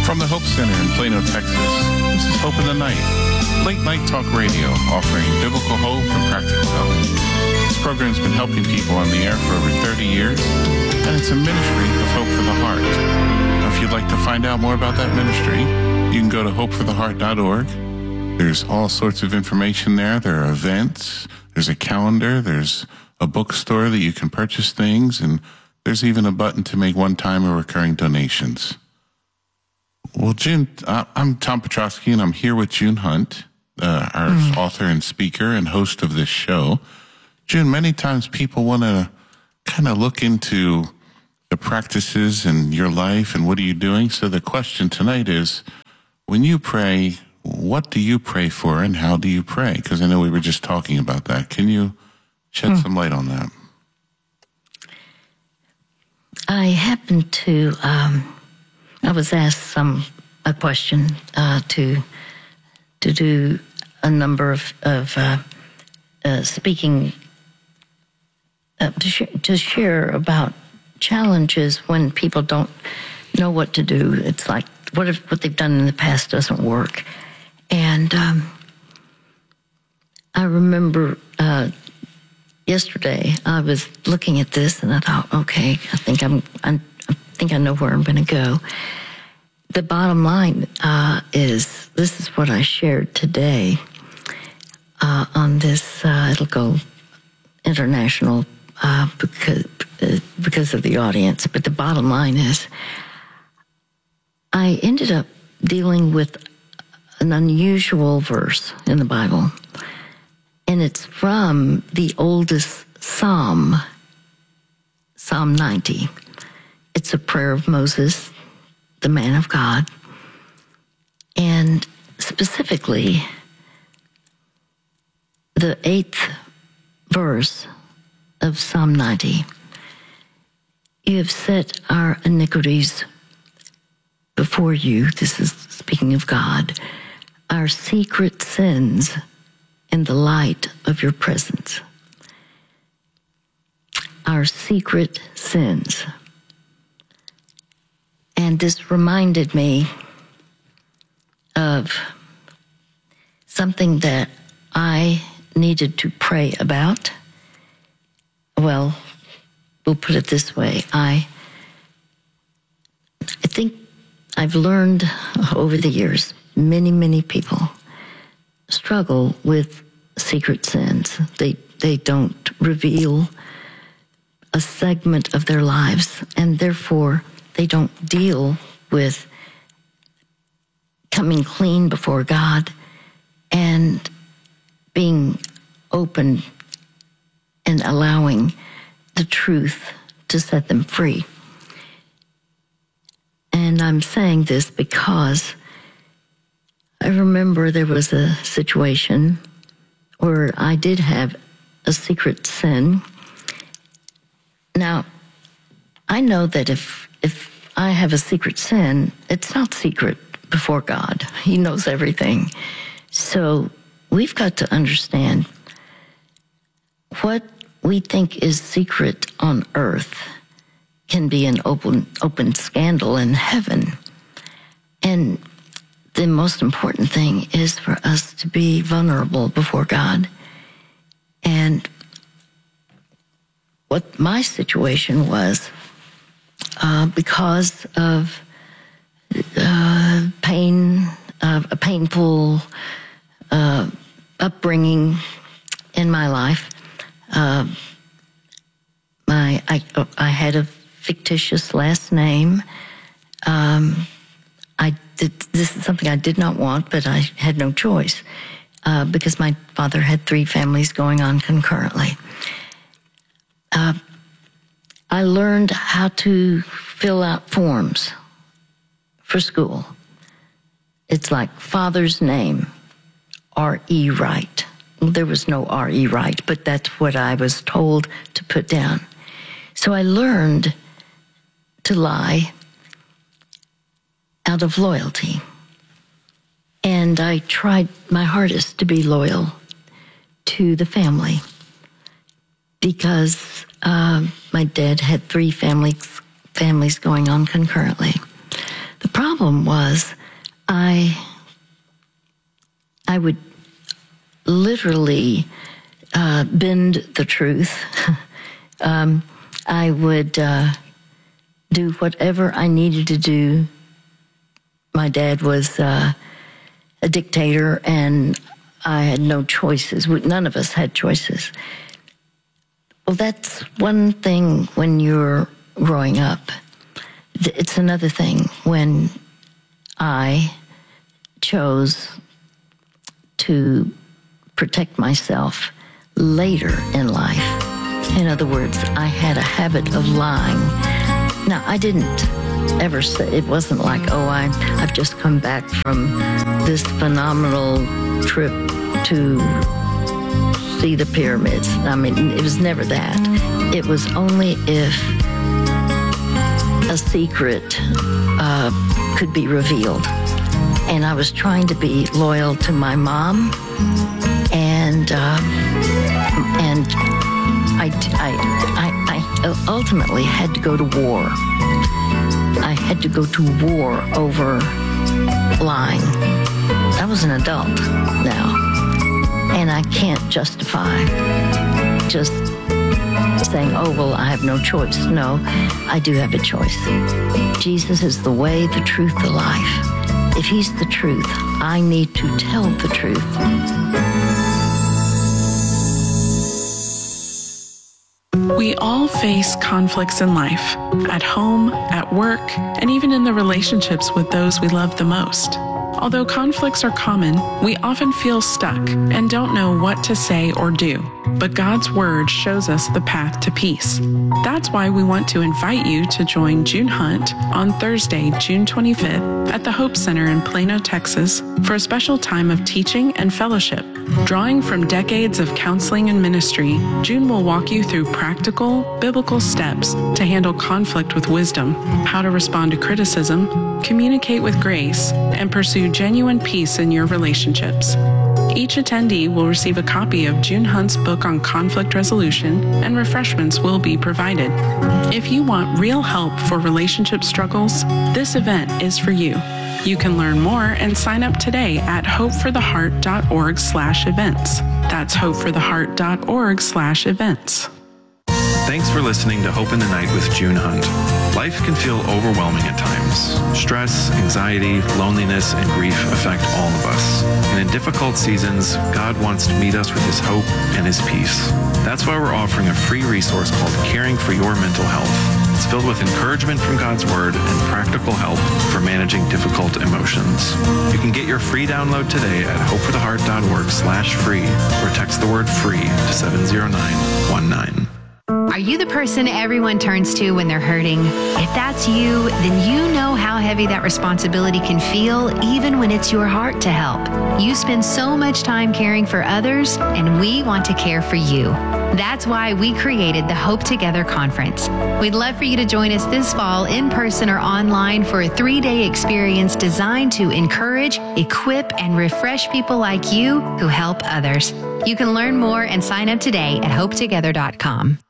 From the Hope Center in Plano, Texas, this is Hope in the Night, late night talk radio offering biblical hope and practical help. This program's been helping people on the air for over 30 years, and it's a ministry of Hope for the Heart. Now, if you'd like to find out more about that ministry, you can go to hopefortheheart.org. There's all sorts of information there. There are events, there's a calendar, there's a bookstore that you can purchase things, and there's even a button to make one-time or recurring donations. Well, June, I'm Tom Petrosky, and I'm here with June Hunt, our author and speaker and host of this show. June, many times people want to kind of look into the practices in your life and what are you doing. So the question tonight is, when you pray, what do you pray for and how do you pray? Because I know we were just talking about that. Can you shed some light on that? I happened to... I was asked a question to do a number of speaking to share about challenges when people don't know what to do. It's like what they've done in the past doesn't work, and I remember yesterday I was looking at this and I thought, okay, I think I know where I'm going to go. The bottom line is, this is what I shared today on this, it'll go international because of the audience, but the bottom line is, I ended up dealing with an unusual verse in the Bible, and it's from the oldest Psalm, Psalm 90. It's a prayer of Moses, the man of God. And specifically, the 8th verse of Psalm 90. You have set our iniquities before you. This is speaking of God. Our secret sins in the light of your presence. Our secret sins. And this reminded me of something that I needed to pray about. Well, we'll put it this way. I think I've learned over the years, many people struggle with secret sins. They don't reveal a segment of their lives, and therefore they don't deal with coming clean before God and being open and allowing the truth to set them free. And I'm saying this because I remember there was a situation where I did have a secret sin. Now, I know that if I have a secret sin, it's not secret before God. He knows everything. So we've got to understand what we think is secret on earth can be an open scandal in heaven. And the most important thing is for us to be vulnerable before God. And what my situation was, because of pain, a painful upbringing in my life, I had a fictitious last name. This is something I did not want, but I had no choice because my father had 3 families going on concurrently. I learned how to fill out forms for school. It's like father's name, R.E. Wright. Well, there was no R.E. Wright, but that's what I was told to put down. So I learned to lie out of loyalty. And I tried my hardest to be loyal to the family because my dad had 3 families going on concurrently. The problem problem was I would literally bend the truth. I would do whatever I needed to do. My dad was a dictator, and I had no choices. None of us had choices. Well, that's one thing when you're growing up. It's another thing when I chose to protect myself later in life. In other words, I had a habit of lying. Now, I didn't ever say, it wasn't like, oh, I've just come back from this phenomenal trip to see the pyramids. I mean, it was never that. It was only if a secret could be revealed. And I was trying to be loyal to my mom, and I ultimately had to go to war. I had to go to war over lying. I was an adult now, and I can't justify just saying, oh, well, I have no choice. No, I do have a choice. Jesus is the way, the truth, the life. If he's the truth, I need to tell the truth. We all face conflicts in life, at home, at work, and even in the relationships with those we love the most. Although conflicts are common, we often feel stuck and don't know what to say or do. But God's Word shows us the path to peace. That's why we want to invite you to join June Hunt on Thursday, June 25th at the Hope Center in Plano, Texas for a special time of teaching and fellowship. Drawing from decades of counseling and ministry, June will walk you through practical, biblical steps to handle conflict with wisdom, how to respond to criticism, communicate with grace, and pursue genuine peace in your relationships. Each attendee will receive a copy of June Hunt's book on conflict resolution, and refreshments will be provided. If you want real help for relationship struggles, this event is for you. You can learn more and sign up today at hopefortheheart.org/events. That's hopefortheheart.org/events. Thanks for listening to Hope in the Night with June Hunt. Life can feel overwhelming at times. Stress, anxiety, loneliness, and grief affect all of us. And in difficult seasons, God wants to meet us with his hope and his peace. That's why we're offering a free resource called Caring for Your Mental Health. It's filled with encouragement from God's Word and practical help for managing difficult emotions. You can get your free download today at hopefortheheart.org/free or text the word free to 70919. Are you the person everyone turns to when they're hurting? If that's you, then you know how heavy that responsibility can feel, even when it's your heart to help. You spend so much time caring for others, and we want to care for you. That's why we created the Hope Together Conference. We'd love for you to join us this fall in person or online for a 3-day experience designed to encourage, equip, and refresh people like you who help others. You can learn more and sign up today at hopetogether.com.